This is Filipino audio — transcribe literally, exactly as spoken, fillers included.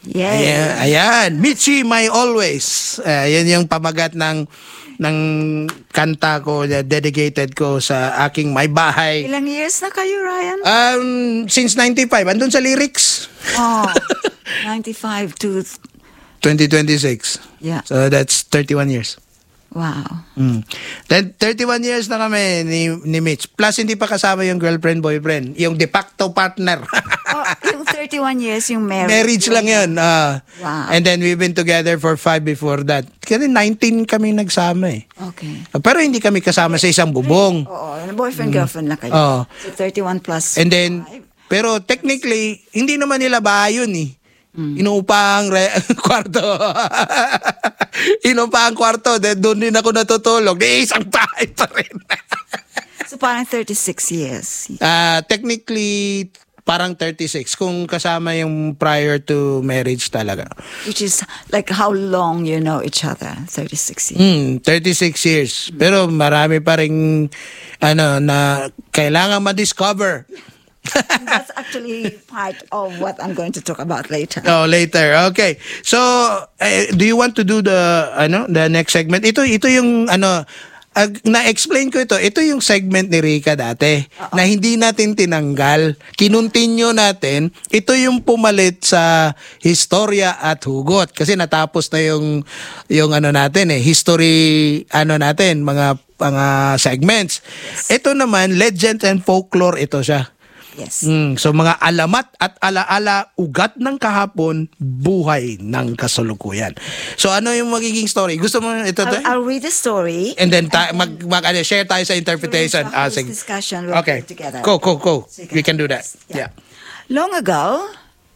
Yay. Ayan, ayan. Michi, my always. Uh, yan yung pamagat ng ng kanta ko, dedicated ko sa aking may bahay. Ilang years na kayo, Ryan? Um, since ninety-five, andun sa lyrics. Oh, ninety-five to... twenty twenty-six. Yeah. So that's thirty-one years. Wow. Mm. Then thirty-one years na kami ni, ni Mitch. Plus hindi pa kasama yung girlfriend, boyfriend. Yung de facto partner. Oh, yung thirty-one years, yung marriage. Marriage lang yun. Uh, Wow. And then we've been together for five before that. Kasi nineteen kami nagsama eh. Okay. Pero hindi kami kasama sa isang bubong. Oo, boyfriend, girlfriend lang kayo. Oo. So thirty-one plus And then, five. pero technically, hindi naman nila bahay yun eh. Inuupang re- kwarto. Inuupang kwarto. Then doon din ako natutulog. Di isang bahay pa rin. So parang thirty-six years. Ah, technically, parang thirty-six. Kung kasama yung prior to marriage talaga. Which is like how long you know each other? thirty-six years. Hmm, thirty-six years. Pero marami pa rin ano, na kailangan ma-discover. That's actually part of what I'm going to talk about later. Oh, later. Okay. So, eh, do you want to do the ano, the next segment? Ito ito yung ano uh, na-explain ko ito. Ito yung segment ni Rica dati na hindi natin tinanggal. Kinontinue natin. Ito yung pumalit sa Historia at Hugot kasi natapos na yung yung ano natin eh, history ano natin, mga mga segments. Ito naman legend and folklore ito siya. Yes. Mm, so mga alamat at alaala, ugat ng kahapon, buhay ng kasalukuyan. So ano yung magiging story? Gusto mo ito? I'll, I'll read the story. And then ta- mag, mag ano, share tayo sa interpretation. During Ah, the sige. discussion, we'll Okay. do it together. Go, go, go. So you We can do that. Yeah. Yeah. Long ago,